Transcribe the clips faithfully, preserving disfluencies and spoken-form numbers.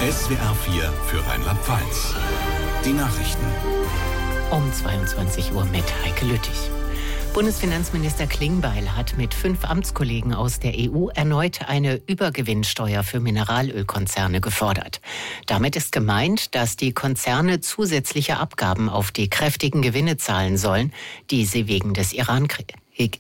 S W R vier für Rheinland-Pfalz. Die Nachrichten. Um zweiundzwanzig Uhr mit Heike Lüttich. Bundesfinanzminister Klingbeil hat mit fünf Amtskollegen aus der E U erneut eine Übergewinnsteuer für Mineralölkonzerne gefordert. Damit ist gemeint, dass die Konzerne zusätzliche Abgaben auf die kräftigen Gewinne zahlen sollen, die sie wegen des Iran-Kriegs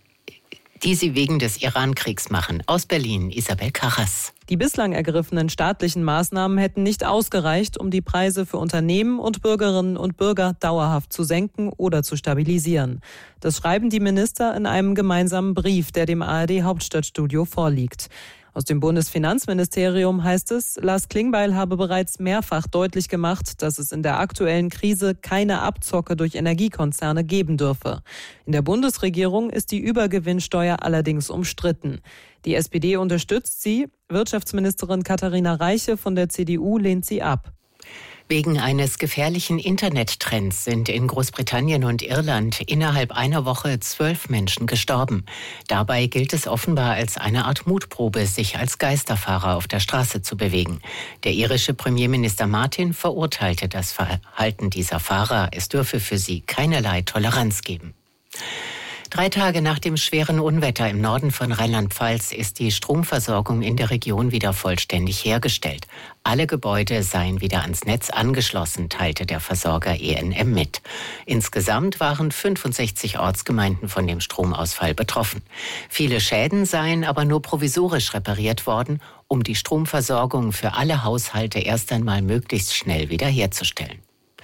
die sie wegen des Iran-Kriegs machen. Aus Berlin, Isabel Karras. Die bislang ergriffenen staatlichen Maßnahmen hätten nicht ausgereicht, um die Preise für Unternehmen und Bürgerinnen und Bürger dauerhaft zu senken oder zu stabilisieren. Das schreiben die Minister in einem gemeinsamen Brief, der dem A R D-Hauptstadtstudio vorliegt. Aus dem Bundesfinanzministerium heißt es, Lars Klingbeil habe bereits mehrfach deutlich gemacht, dass es in der aktuellen Krise keine Abzocke durch Energiekonzerne geben dürfe. In der Bundesregierung ist die Übergewinnsteuer allerdings umstritten. Die S P D unterstützt sie, Wirtschaftsministerin Katharina Reiche von der C D U lehnt sie ab. Wegen eines gefährlichen Internettrends sind in Großbritannien und Irland innerhalb einer Woche zwölf Menschen gestorben. Dabei gilt es offenbar als eine Art Mutprobe, sich als Geisterfahrer auf der Straße zu bewegen. Der irische Premierminister Martin verurteilte das Verhalten dieser Fahrer. Es dürfe für sie keinerlei Toleranz geben. Drei Tage nach dem schweren Unwetter im Norden von Rheinland-Pfalz ist die Stromversorgung in der Region wieder vollständig hergestellt. Alle Gebäude seien wieder ans Netz angeschlossen, teilte der Versorger E N M mit. Insgesamt waren fünfundsechzig Ortsgemeinden von dem Stromausfall betroffen. Viele Schäden seien aber nur provisorisch repariert worden, um die Stromversorgung für alle Haushalte erst einmal möglichst schnell wiederherzustellen.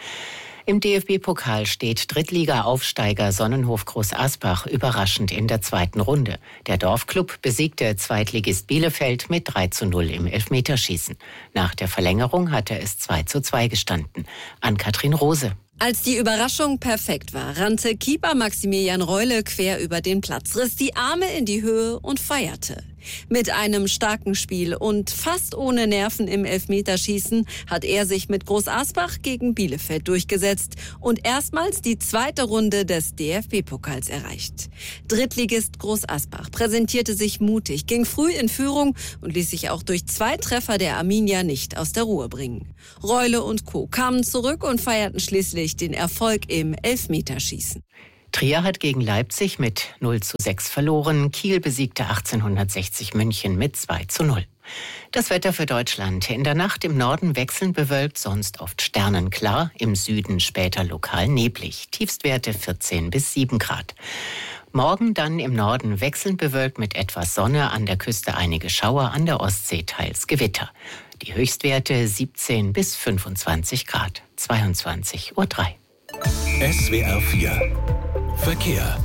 Im D F B-Pokal steht Drittliga-Aufsteiger Sonnenhof Groß Asbach überraschend in der zweiten Runde. Der Dorfklub besiegte Zweitligist Bielefeld mit drei zu null im Elfmeterschießen. Nach der Verlängerung hatte es zwei zu zwei gestanden. Ann-Kathrin Rose. Als die Überraschung perfekt war, rannte Keeper Maximilian Reule quer über den Platz, riss die Arme in die Höhe und feierte. Mit einem starken Spiel und fast ohne Nerven im Elfmeterschießen hat er sich mit Groß Asbach gegen Bielefeld durchgesetzt und erstmals die zweite Runde des D F B-Pokals erreicht. Drittligist Groß Asbach präsentierte sich mutig, ging früh in Führung und ließ sich auch durch zwei Treffer der Arminia nicht aus der Ruhe bringen. Reule und Co. kamen zurück und feierten schließlich den Erfolg im Elfmeterschießen. Trier hat gegen Leipzig mit null zu sechs verloren. Kiel besiegte achtzehnhundertsechzig München mit zwei zu null. Das Wetter für Deutschland. In der Nacht im Norden wechselnd bewölkt, sonst oft sternenklar. Im Süden später lokal neblig. Tiefstwerte vierzehn bis sieben Grad. Morgen dann im Norden wechselnd bewölkt mit etwas Sonne. An der Küste einige Schauer, an der Ostsee teils Gewitter. Die Höchstwerte siebzehn bis fünfundzwanzig Grad. zweiundzwanzig Uhr drei. S W R vier Verkehr.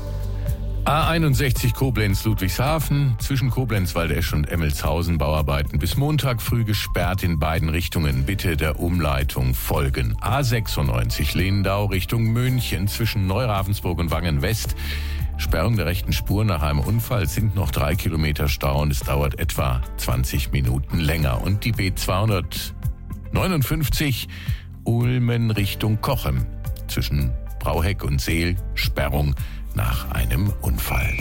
A einundsechzig Koblenz-Ludwigshafen, zwischen Koblenz-Waldesch und Emmelshausen Bauarbeiten bis Montag früh gesperrt in beiden Richtungen. Bitte der Umleitung folgen. A sechsundneunzig Lehndau Richtung München, zwischen Neuravensburg und Wangen-West. Sperrung der rechten Spur nach einem Unfall, sind noch drei Kilometer Stau und es dauert etwa zwanzig Minuten länger. Und die B zweihundertneunundfünfzig Ulmen Richtung Cochem, zwischen Brauheck und Seel, Sperrung nach einem Unfall.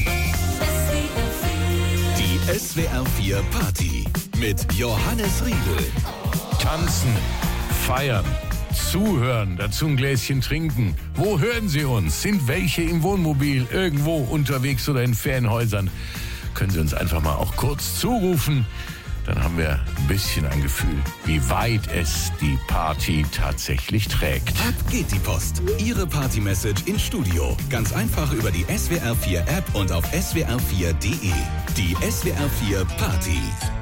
Die S W R vier Party mit Johannes Riedel. Tanzen, feiern, zuhören, dazu ein Gläschen trinken. Wo hören Sie uns? Sind welche im Wohnmobil, irgendwo unterwegs oder in Ferienhäusern? Können Sie uns einfach mal auch kurz zurufen? Dann haben wir ein bisschen ein Gefühl, wie weit es die Party tatsächlich trägt. Ab geht die Post. Ihre Party-Message ins Studio. Ganz einfach über die S W R vier App und auf S W R vier Punkt D E. Die S W R vier Party.